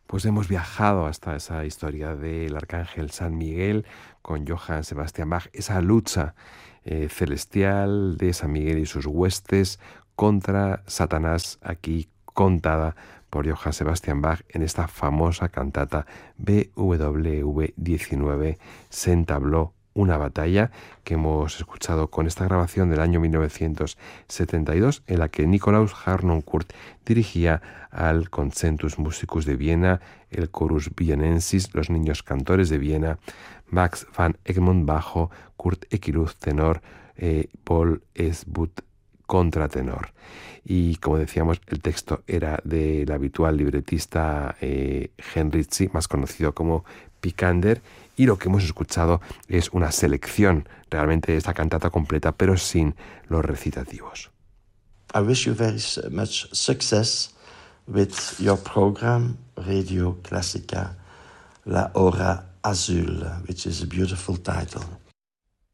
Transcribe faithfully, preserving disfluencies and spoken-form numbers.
Pues hemos viajado hasta esa historia del arcángel San Miguel con Johann Sebastian Bach, esa lucha eh, celestial de San Miguel y sus huestes contra Satanás, aquí contada por Johann Sebastian Bach en esta famosa cantata B W V diecinueve, se entabló una batalla, que hemos escuchado con esta grabación del año mil novecientos setenta y dos, en la que Nikolaus Harnoncourt dirigía al Concentus Musicus de Viena, el Chorus Vienensis, los niños cantores de Viena, Max van Egmond bajo, Kurt Eckiluz tenor, eh, Paul Esbut contratenor. Y como decíamos, el texto era del habitual libretista eh, Henrici, más conocido como Picander, y lo que hemos escuchado es una selección realmente de esta cantata completa, pero sin los recitativos. I wish you very much success with your program, Radio Classica, La Hora Azul, which is a beautiful title.